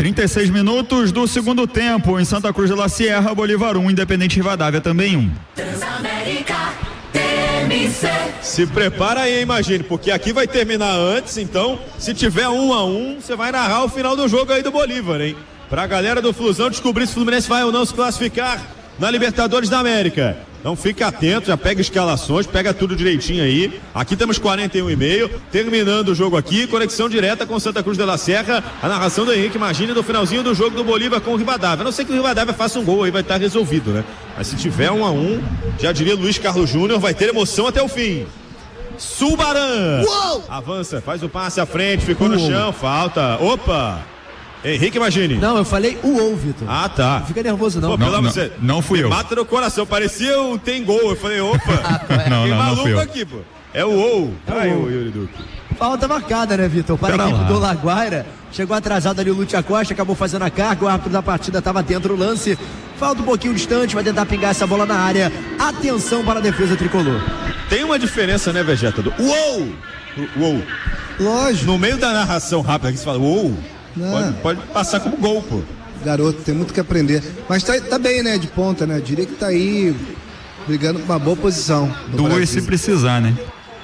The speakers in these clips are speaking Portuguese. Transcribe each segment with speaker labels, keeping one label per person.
Speaker 1: 36 minutos do segundo tempo em Santa Cruz de la Sierra, Bolívar 1, Independente Rivadavia também 1.
Speaker 2: Transamérica TMC.
Speaker 3: Se prepara aí, imagine, porque aqui vai terminar antes, então se tiver 1-1, você vai narrar o final do jogo aí do Bolívar, hein? Pra galera do Flusão descobrir se o Fluminense vai ou não se classificar na Libertadores da América. Então fica atento, já pega escalações, pega tudo direitinho aí. Aqui temos 41,5, terminando o jogo aqui, conexão direta com Santa Cruz de la Sierra, a narração do Henrique Magini do finalzinho do jogo do Bolívar com o Rivadavia. A não ser que o Rivadavia faça um gol aí, vai estar resolvido, né? Mas se tiver 1-1, já diria Luiz Carlos Júnior, vai ter emoção até o fim. Subaran!
Speaker 4: Uou!
Speaker 3: Avança, faz o passe à frente, ficou no chão, falta. Opa! Henrique Magini.
Speaker 4: Não, eu falei Vitor.
Speaker 3: Ah, tá.
Speaker 4: Não fica nervoso, não.
Speaker 3: Pô,
Speaker 1: não fui eu.
Speaker 3: Mata no coração, parecia o tem gol. Eu falei, opa,
Speaker 1: não
Speaker 3: maluco
Speaker 1: fui eu.
Speaker 3: aqui, pô. É o ou. Aí, o Yuri Duque.
Speaker 4: Falta marcada, né, Vitor? Para a equipe do Laguaira. Chegou atrasado ali o Lúcio Acosta, acabou fazendo a carga. O árbitro da partida estava dentro do lance. Falta um pouquinho distante, vai tentar pingar essa bola na área. Atenção para a defesa tricolor.
Speaker 3: Tem uma diferença, né, Vegeta? Do uou! Uou.
Speaker 5: Lógico.
Speaker 3: No meio da narração rápida que você fala uou, pode passar como gol, pô.
Speaker 5: Garoto, tem muito que aprender. Mas tá bem, né, de ponta, né? Eu diria que tá aí brigando com uma boa posição.
Speaker 1: Duas se precisar, né?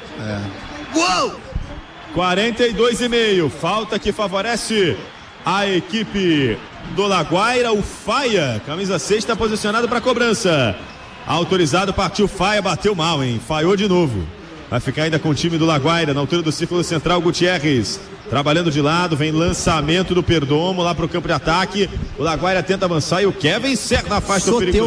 Speaker 3: Uou! 42,5. Falta que favorece a equipe do Laguaira. O Faia, camisa 6, está posicionado para cobrança. Autorizado, partiu Faia, bateu mal, hein? Falhou de novo. Vai ficar ainda com o time do Laguaira, na altura do círculo central, Gutierrez. Trabalhando de lado, vem lançamento do Perdomo lá pro campo de ataque. O Laguaira tenta avançar e o Kevin cerca na faixa do perigo.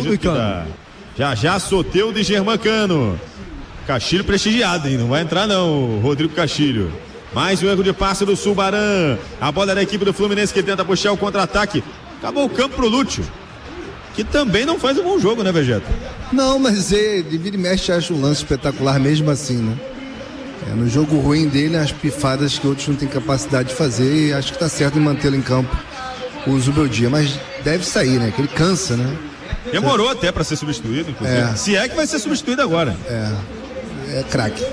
Speaker 3: Já Soteldo e Germancano. Castilho prestigiado, hein? Não vai entrar não, Rodrigo Castilho. Mais um erro de passe do Subaran. A bola é da equipe do Fluminense que tenta puxar o contra-ataque. Acabou o campo pro Lúcio, que também não faz um bom jogo, né, Vegeta?
Speaker 5: Não, mas de vira e mexe acha um lance espetacular mesmo assim, né? No jogo ruim dele, as pifadas que outros não têm capacidade de fazer, e acho que tá certo em mantê-lo em campo o Zubeldia, mas deve sair, né? Que ele cansa, né?
Speaker 3: Demorou até pra ser substituído, inclusive. Se é que vai ser substituído agora.
Speaker 5: É craque.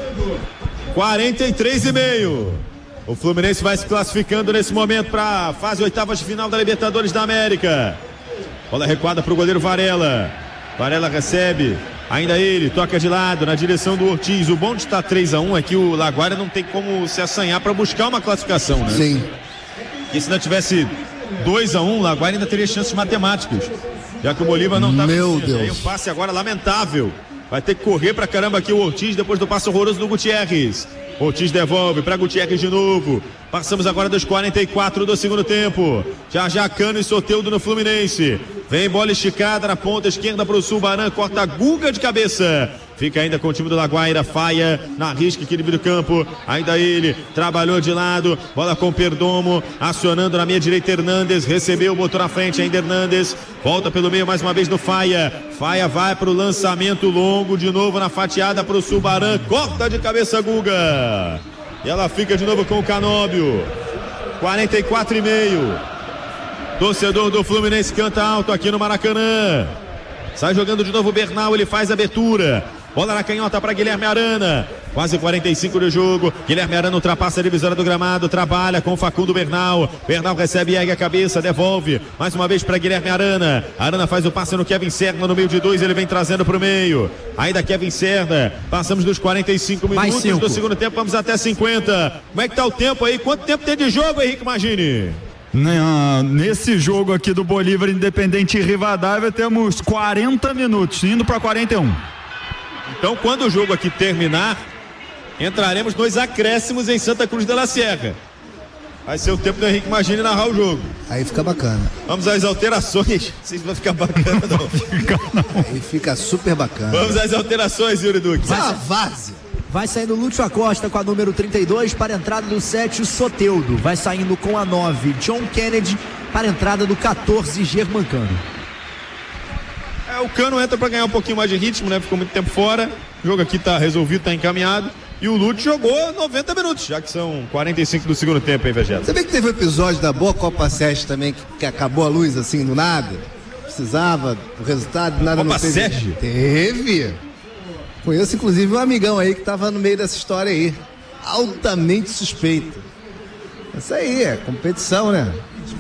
Speaker 3: 43,5. O Fluminense vai se classificando nesse momento para fase oitavas de final da Libertadores da América. Bola recuada pro goleiro Varela. Varela recebe. Ainda ele, toca de lado na direção do Ortiz. O bom de estar 3-1 é que o Laguaira não tem como se assanhar para buscar uma classificação, né?
Speaker 5: Sim.
Speaker 3: E se não tivesse 2-1, o Laguaira ainda teria chances matemáticas, já que o Bolívar não tá
Speaker 5: Meu
Speaker 3: vencendo.
Speaker 5: Deus.
Speaker 3: Aí o passe agora lamentável. Vai ter que correr pra caramba aqui o Ortiz depois do passe horroroso do Gutierrez. Ortiz devolve pra Gutierrez de novo. Passamos agora dos 44 do segundo tempo. Já Cano e Soteldo no Fluminense. Vem bola esticada na ponta esquerda pro Subaran. Corta a Guga de cabeça. Fica ainda com o time do Laguaira. Faia na risca aqui no meio do campo. Ainda ele trabalhou de lado. Bola com Perdomo. Acionando na meia direita Hernandes. Recebeu, botou na frente ainda Hernandes. Volta pelo meio mais uma vez no Faia. Faia vai pro lançamento longo. De novo na fatiada pro Subaran. Corta de cabeça Guga. E ela fica de novo com o Canóbio. 44,5. Torcedor do Fluminense canta alto aqui no Maracanã. Sai jogando de novo o Bernal, ele faz a abertura. Bola na canhota para Guilherme Arana. Quase 45 do jogo. Guilherme Arana ultrapassa a divisória do gramado. Trabalha com Facundo Bernal. Bernal recebe, ergue a cabeça, devolve. Mais uma vez para Guilherme Arana. Arana faz o passe no Kevin Serna no meio de dois. Ele vem trazendo para o meio. Ainda Kevin Serna. Passamos dos 45 minutos do segundo tempo. Vamos até 50. Como é que tá o tempo aí? Quanto tempo tem de jogo, Henrique Magini?
Speaker 1: Nesse jogo aqui do Bolívar Independente Rivadavia temos 40 minutos, indo para 41.
Speaker 3: Então, quando o jogo aqui terminar, entraremos nos acréscimos em Santa Cruz de la Sierra. Vai ser o tempo do Henrique Magini narrar o jogo.
Speaker 5: Aí fica bacana.
Speaker 3: Vamos às alterações. Não sei se vai ficar bacana, não.
Speaker 5: Aí fica super bacana.
Speaker 3: Vamos às alterações, Yuri Duque.
Speaker 4: Vai saindo o Lúcio Acosta com a número 32 para a entrada do 7, o Soteldo. Vai saindo com a 9, John Kennedy, para a entrada do 14, Germancano.
Speaker 3: O Cano entra para ganhar um pouquinho mais de ritmo, né? Ficou muito tempo fora. O jogo aqui tá resolvido, tá encaminhado. E o Lúcio jogou 90 minutos, já que são 45 do segundo tempo, hein, Vegeta?
Speaker 5: Você vê que teve um episódio da boa Copa Sérgio também, que acabou a luz assim, do nada? Precisava do resultado, nada.
Speaker 3: Copa
Speaker 5: não teve.
Speaker 3: Sérgio?
Speaker 5: Teve. Conheço inclusive um amigão aí que tava no meio dessa história aí. Altamente suspeito. Isso aí, é competição, né?